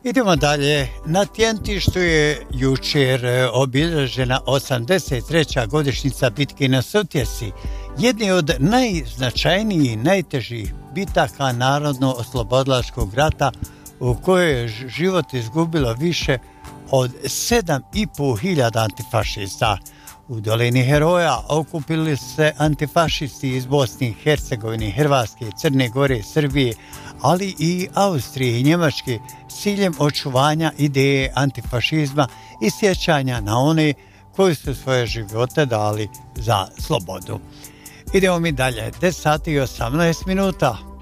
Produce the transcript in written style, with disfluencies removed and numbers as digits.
Idemo dalje. Na Tjentištu je jučer obilježena 83. godišnjica bitke na Sutjesi, jedni od najznačajnijih i najtežih bitaka Narodno-oslobodilačkog rata u kojoj je život izgubilo više od 7.500 antifašista. U dolini heroja okupili se antifašisti iz Bosne i Hercegovine, Hrvatske, Crne Gore, Srbije, ali i Austrije i Njemačke s ciljem očuvanja ideje antifašizma i sjećanja na one koji su svoje živote dali za slobodu. Idemo mi dalje, 10 sati i 18 minuta.